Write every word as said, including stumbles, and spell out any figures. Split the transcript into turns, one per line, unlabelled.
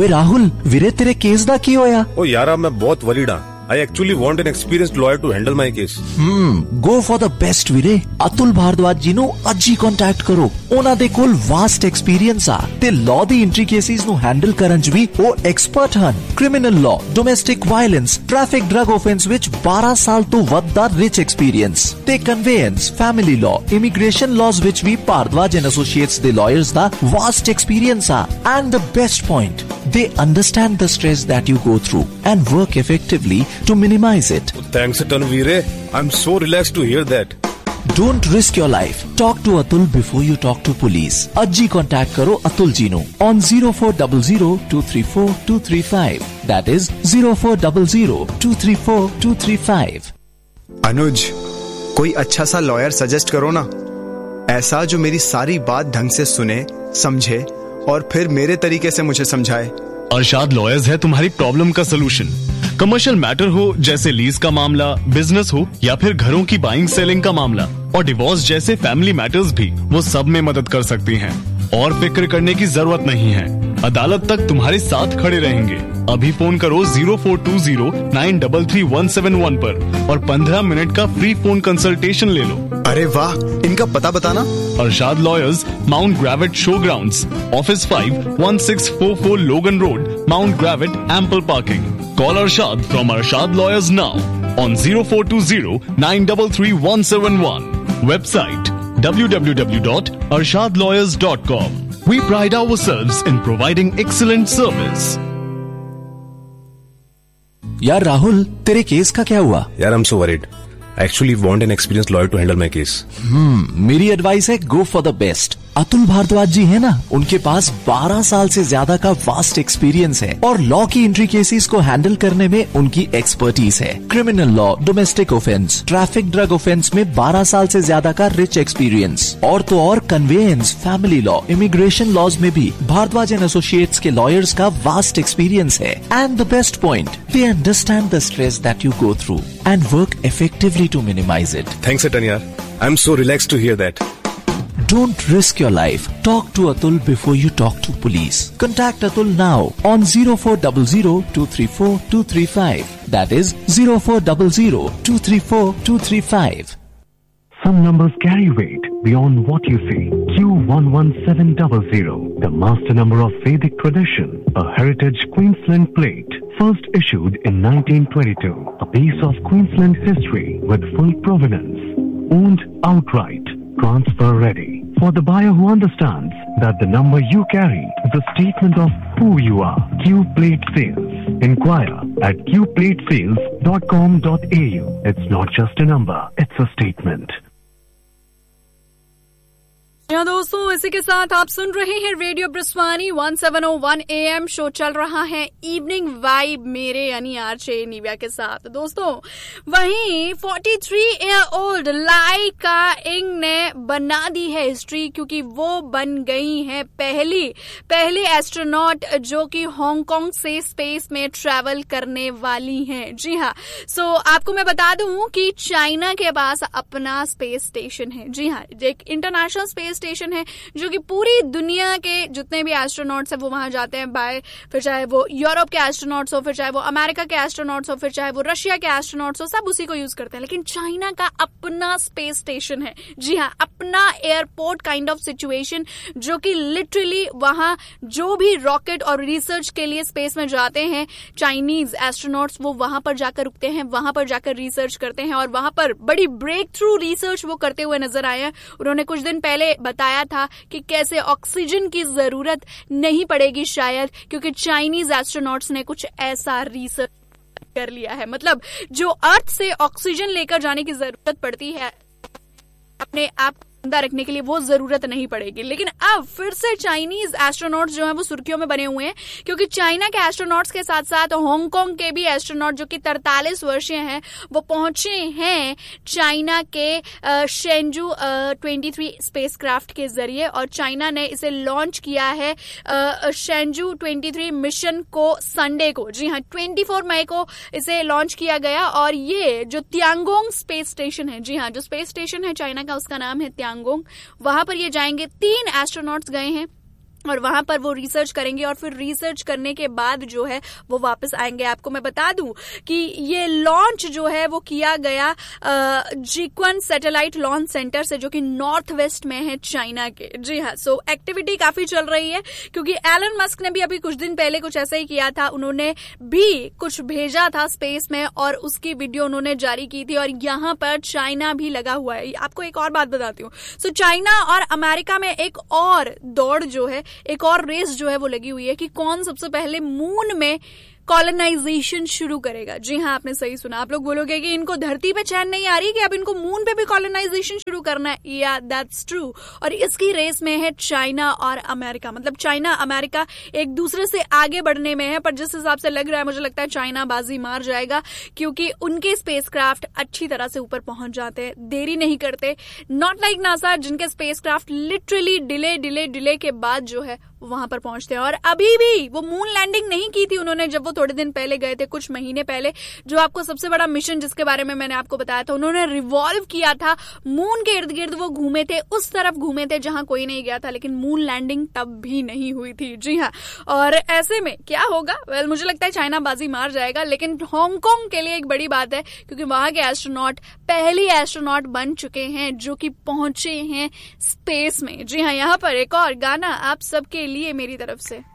ओए राहुल, वीरे तेरे केस दा की होया?
ओ यारा मैं बहुत वरीड हां। I actually want an experienced lawyer to handle my case.
Hmm, go for the best ਵੀਰੇ। ਅਤੁਲ ਭਾਰਦਵਾਜ ਜੀ ਨੂੰ ਅੱਜ ਹੀ ਕੰਟੈਕਟ ਕਰੋ। ਉਹਨਾਂ ਦੇ ਕੋਲ ਵਾਸਟ ਐਕਸਪੀਰੀਅੰਸ ਆ ਤੇ ਲਾਅ ਦੀ ਇੰਟ੍ਰਿਕੇਸੀਜ਼ ਨੂੰ ਹੈਂਡਲ ਕਰਨ 'ਚ ਵੀ ਉਹ ਐਕਸਪਰਟ ਹਨ। Criminal law, domestic violence, traffic drug offence ਵਿੱਚ ਬਾਰਾਂ ਸਾਲ ਤੋਂ ਵੱਧ ਦਾ ਰਿਚ ਐਕਸਪੀਰੀਅੰਸ ਤੇ ਕਨਵੇਅੰਸ, ਫੈਮਿਲੀ ਲਾਅ, ਇਮੀਗ੍ਰੇਸ਼ਨ ਲਾਅਜ਼ ਵਿੱਚ ਵੀ ਭਾਰਦਵਾਜ ਐਂਡ ਐਸੋਸੀਏਟਸ ਦੇ ਲਾਇਰਸ ਦਾ ਵਾਸਟ ਐਕਸਪੀਰੀਅੰਸ ਆ। And the best point, they understand the stress that you go through and work effectively to minimize it.
Thanks a ton, Veere. I'm so relaxed to hear that.
Don't risk your life. Talk to Atul before you talk to police. Ajji contact karo Atul ji nu on zero four zero zero two three four two three five. That is zero four zero zero two three four two three five.
अनुज, कोई अच्छा सा lawyer suggest करो ना, ऐसा जो मेरी सारी बात ढंग से सुने, समझे और फिर मेरे तरीके से मुझे समझाए।
अरशाद लॉयर्स है तुम्हारी प्रॉब्लम का सलूशन। कमर्शियल मैटर हो जैसे लीज का मामला, बिजनेस हो या फिर घरों की बाइंग सेलिंग का मामला और डिवोर्स जैसे फैमिली मैटर्स भी वो सब में मदद कर सकती हैं। और फिक्र करने की जरूरत नहीं है, अदालत तक तुम्हारे साथ खड़े रहेंगे। अभी फोन करो zero four to zero nine three three one seven one पर और पंद्रह मिनट का फ्री फोन कंसल्टेशन ले लो।
अरे वाह, इनका पता बताना।
Arshad lawyers, mount ग्रेविट show grounds, office five one six four four लोगन road, mount ग्रेविट, ample parking. Call Arshad from Arshad Lawyers now on zero four two zero nine three three one seven one. Website w w w dot arshad lawyers dot com. We pride ourselves in providing excellent service.
यार राहुल, तेरे case का क्या हुआ?
यार I'm so worried. I actually want an experienced lawyer to handle my case.
Hmm, मेरी advice है go for the best. Atul Bhardwaj जी है ना, उनके पास बारह साल से ज्यादा का वास्ट एक्सपीरियंस है और लॉ की एंट्री केसेस को हैंडल करने में उनकी एक्सपर्टीज है। Criminal law, domestic offence, traffic drug offence में बारह साल से ज्यादा का रिच एक्सपीरियंस और तो और conveyance, family law, immigration laws में भी भारद्वाज एंड एसोसिएट्स के लॉयर्स का वास्ट एक्सपीरियंस है। And the best point, they understand the stress that you go through and work effectively to minimise it.
Thanks a ton, yaar. I'm so relaxed to hear that.
Don't risk your life. Talk to Atul before you talk to police. Contact Atul now on zero four zero zero two three four two three five. That is zero four zero zero two three four two three five.
Some numbers carry weight beyond what you see. Q one one seven zero zero, the master number of Vedic tradition, a heritage Queensland plate, first issued in nineteen twenty-two. A piece of Queensland history with full provenance, owned outright, transfer ready. For the buyer who understands that the number you carry is a statement of who you are. Q Plate Sales. Inquire at q plate sales dot com dot a u. It's not just a number, it's a statement.
यहाँ दोस्तों, इसी के साथ आप सुन रहे हैं radio ब्रिस्वानी one seven O one A M. Show चल रहा है इवनिंग वाइब मेरे यानी आरजे निव्या के साथ। दोस्तों, वहीं तैंतालीस ईयर ओल्ड लाइका इंग ने बना दी है हिस्ट्री, क्योंकि वो बन गई है पहली पहली एस्ट्रोनॉट जो कि हांगकांग से स्पेस में ट्रैवल करने वाली हैं। जी हाँ, सो आपको मैं बता दूं कि चाइना के पास अपना स्पेस स्टेशन है। जी हाँ, एक इंटरनेशनल स्पेस स्टेशन है जो कि पूरी दुनिया के जितने भी एस्ट्रोनॉट्स हैं वो वहां जाते हैं बाय, फिर चाहे वो यूरोप के एस्ट्रोनॉट्स हो, फिर चाहे वो अमेरिका के एस्ट्रोनॉट्स हो, फिर चाहे वो रशिया के एस्ट्रोनॉट्स हो, सब उसी को यूज करते हैं। लेकिन चाइना का अपना स्पेस स्टेशन है। जी हाँ, अपना एयरपोर्ट काइंड ऑफ सिचुएशन, जो कि लिटरली वहां जो भी रॉकेट और रिसर्च के लिए स्पेस में जाते हैं चाइनीज एस्ट्रोनॉट्स, वो वहां पर जाकर रुकते हैं, वहां पर जाकर रिसर्च करते हैं और वहां पर बड़ी ब्रेक थ्रू रिसर्च वो करते हुए नजर आए हैं। उन्होंने कुछ दिन पहले बताया था कि कैसे ऑक्सीजन की जरूरत नहीं पड़ेगी शायद, क्योंकि चाइनीज एस्ट्रोनॉट्स ने कुछ ऐसा रिसर्च कर लिया है। मतलब जो अर्थ से ऑक्सीजन लेकर जाने की जरूरत पड़ती है अपने आप जिंदा रखने के लिए, वो जरूरत नहीं पड़ेगी। लेकिन अब फिर से चाइनीज एस्ट्रोनॉट्स जो हैं वो सुर्खियों में बने हुए हैं, क्योंकि चाइना के एस्ट्रोनॉट्स के साथ साथ हांगकांग के भी एस्ट्रोनॉट जो कि तरतालीस वर्षीय हैं वो पहुंचे हैं चाइना के शेंजू तेईस स्पेसक्राफ्ट के जरिए, और चाइना ने इसे लॉन्च किया है शेंजू तेईस मिशन को संडे को। जी हाँ, चौबीस मई को इसे लॉन्च किया गया और ये जो त्यांगोंग स्पेस स्टेशन है, जी हाँ, जो स्पेस स्टेशन है चाइना का उसका नाम है त्यांगोंग, वहां पर ये जाएंगे। तीन एस्ट्रोनॉट्स गए हैं और वहां पर वो रिसर्च करेंगे और फिर रिसर्च करने के बाद जो है वो वापस आएंगे। आपको मैं बता दूं कि ये लॉन्च जो है वो किया गया जिक्वन सैटेलाइट लॉन्च सेंटर से, जो कि नॉर्थ वेस्ट में है चाइना के। जी हाँ, सो एक्टिविटी काफी चल रही है क्योंकि एलन मस्क ने भी अभी कुछ दिन पहले कुछ ऐसा ही किया था। उन्होंने भी कुछ भेजा था स्पेस में और उसकी वीडियो उन्होंने जारी की थी, और यहाँ पर चाइना भी लगा हुआ है। आपको एक और बात बताती हूँ। सो चाइना और अमेरिका में एक और दौड़ जो है, एक और रेस जो है वो लगी हुई है कि कौन सबसे पहले मून में कॉलोनाइजेशन शुरू करेगा। जी हाँ, आपने सही सुना। आप लोग बोलोगे कि इनको धरती पे चैन नहीं आ रही कि अब इनको मून पे भी कॉलोनाइजेशन शुरू करना है। या दैट्स ट्रू। और इसकी रेस में है चाइना और अमेरिका। मतलब चाइना अमेरिका एक दूसरे से आगे बढ़ने में है, पर जिस हिसाब से लग रहा है मुझे लगता है चाइना बाजी मार जाएगा, क्योंकि उनके स्पेसक्राफ्ट अच्छी तरह से ऊपर पहुंच जाते हैं, देरी नहीं करते। नॉट लाइक नासा, जिनके spacecraft literally delay delay delay के बाद जो है वहां पर पहुंचते हैं। और अभी भी वो मून लैंडिंग नहीं की थी उन्होंने, जब वो थोड़े दिन पहले गए थे, कुछ महीने पहले। जो आपको सबसे बड़ा मिशन जिसके बारे में मैंने आपको बताया था, उन्होंने रिवॉल्व किया था मून के इर्द गिर्द। वो घूमे थे, उस तरफ घूमे थे जहां कोई नहीं गया था, लेकिन मून लैंडिंग तब भी नहीं हुई थी। जी हाँ, और ऐसे में क्या होगा? वेल, मुझे लगता है चाइना बाजी मार जाएगा, लेकिन हांगकांग के लिए एक बड़ी बात है क्योंकि वहां के एस्ट्रोनॉट पहली एस्ट्रोनॉट बन चुके हैं जो कि पहुंचे हैं स्पेस में। जी हाँ, यहाँ पर एक और गाना आप सबके लिए मेरी तरफ से।